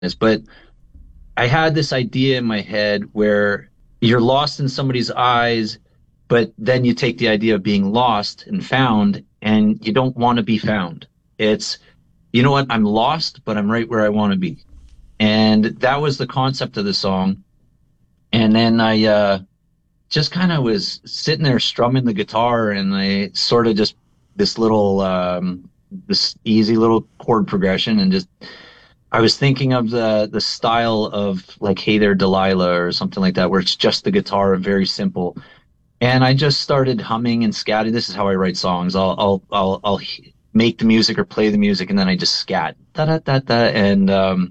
But I had this idea in my head where you're lost in somebody's eyes, but then you take the idea of being lost and found, and you don't want to be found. It's, you know what, I'm lost, but I'm right where I want to be. And that was the concept of the song. And then I just kind of was sitting there strumming the guitar, and I sort of just this little this easy little chord progression, and just I was thinking of the style of like Hey There Delilah or something like that, where it's just the guitar, very simple. And I just started humming and scatting. This is how I write songs. I'll make the music or play the music, and then I just scat da da da da, and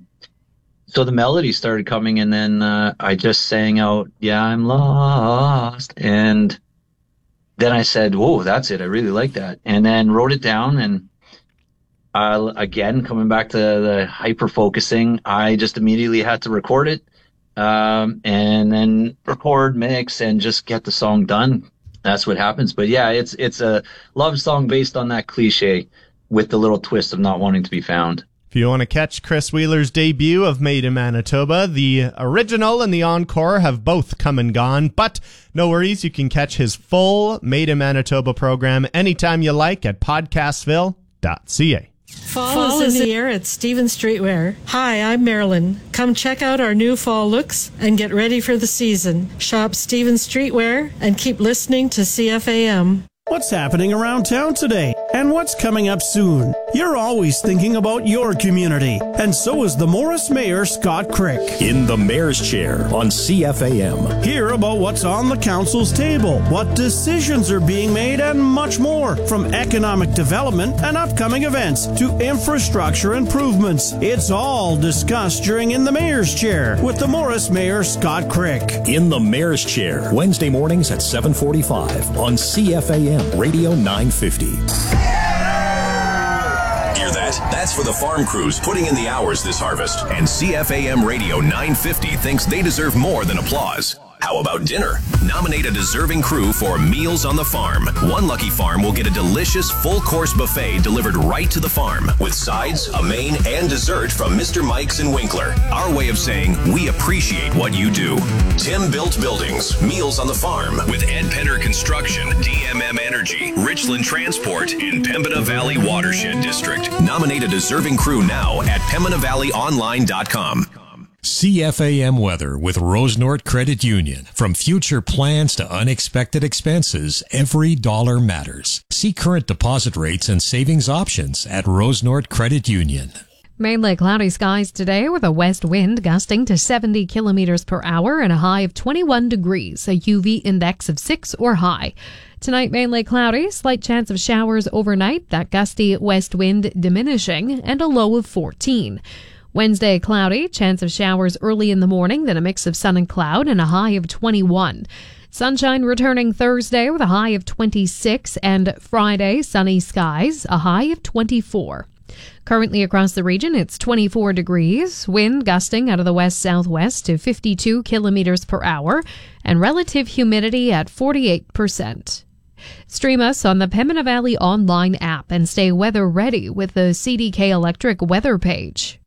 so the melody started coming, and then I just sang out, "Yeah, I'm lost," and then I said, "Whoa, that's it! I really like that," and then wrote it down. And again, coming back to the hyper focusing, I just immediately had to record it, and then record, mix, and just get the song done. That's what happens. But yeah, it's a love song based on that cliche, with the little twist of not wanting to be found. If you want to catch Chris Wheeler's debut of Made in Manitoba, the original and the encore have both come and gone, but no worries, you can catch his full Made in Manitoba program anytime you like at podcastville.ca. Fall is in the air at Stephen Streetwear. Hi, I'm Marilyn. Come check out our new fall looks and get ready for the season. Shop Stephen Streetwear and keep listening to CFAM. What's happening around town today? And what's coming up soon? You're always thinking about your community. And so is the Morris Mayor, Scott Crick. In the Mayor's Chair on CFAM. Hear about what's on the council's table, what decisions are being made, and much more. From economic development and upcoming events to infrastructure improvements. It's all discussed during In the Mayor's Chair with the Morris Mayor, Scott Crick. In the Mayor's Chair, Wednesday mornings at 7:45 on CFAM Radio 950. Hear that? That's for the farm crews putting in the hours this harvest. And CFAM Radio 950 thinks they deserve more than applause. How about dinner? Nominate a deserving crew for Meals on the Farm. One lucky farm will get a delicious full-course buffet delivered right to the farm with sides, a main, and dessert from Mr. Mike's and Winkler. Our way of saying we appreciate what you do. Tim Built Buildings, Meals on the Farm with Ed Penner Construction, DMM Energy, Richland Transport, and Pembina Valley Watershed District. Nominate a deserving crew now at PembinaValleyOnline.com. CFAM weather with Rosenort Credit Union. From future plans to unexpected expenses, every dollar matters. See current deposit rates and savings options at Rosenort Credit Union. Mainly cloudy skies today with a west wind gusting to 70 kilometers per hour and a high of 21 degrees, a UV index of 6 or high. Tonight, mainly cloudy, slight chance of showers overnight, that gusty west wind diminishing, and a low of 14. Wednesday, cloudy, chance of showers early in the morning, then a mix of sun and cloud and a high of 21. Sunshine returning Thursday with a high of 26, and Friday, sunny skies, a high of 24. Currently across the region, it's 24 degrees, wind gusting out of the west-southwest to 52 kilometers per hour, and relative humidity at 48%. Stream us on the Pembina Valley online app and stay weather ready with the CDK Electric weather page.